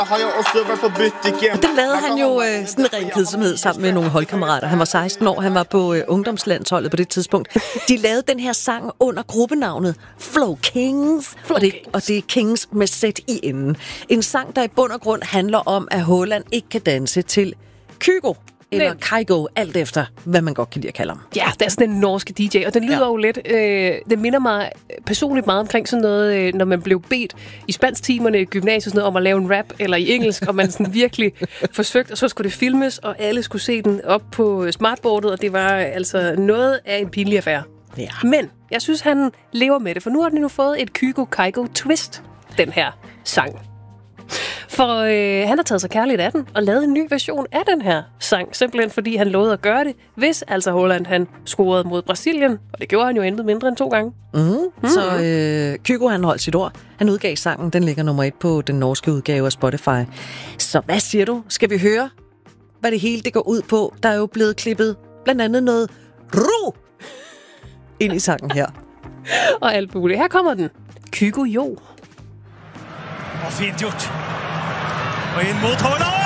Har jeg også været på butikken. Den lavede han jo sådan ren kedsomhed sammen med nogle holdkammerater. Han var 16 år, han var på ungdomslandsholdet på det tidspunkt. De lavede den her sang under gruppenavnet Flow Kings. Og det er Kings med sæt i enden. En sang, der i bund og grund handler om, at Haaland ikke kan danse til Kygo. Eller Kygo, alt efter, hvad man godt kan lide at kalde ham. Ja, det er sådan en norske DJ, og den lyder jo lidt... det minder mig personligt meget omkring sådan noget, når man blev bedt i spansktimerne i gymnasiet sådan noget, om at lave en rap, eller i engelsk, og man sådan virkelig forsøgte, og så skulle det filmes, og alle skulle se den op på smartboardet, og det var altså noget af en pinlig affære. Ja. Men jeg synes, han lever med det, for nu har den jo fået et Kygo-Kygo-twist, den her sang. For han har taget sig kærligt af den og lavet en ny version af den her sang, simpelthen fordi han lovede at gøre det, hvis altså Haaland han scorede mod Brasilien, og det gjorde han jo intet mindre end 2 gange. Så Kygo han holdt sit ord. Han udgav sangen, den ligger nummer 1 på den norske udgave af Spotify. Så hvad siger du? Skal vi høre, hvad det hele det går ud på? Der er jo blevet klippet blandt andet noget ro ind i sangen her. Og alt muligt. Her kommer den. Kygo jo. Og fint gjort. Og ind mod Haaland!